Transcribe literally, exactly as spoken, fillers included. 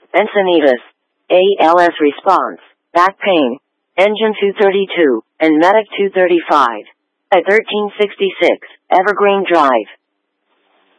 Encinitas, A L S response, back pain, Engine two thirty-two, and Medic two thirty-five. At thirteen sixty-six, Evergreen Drive.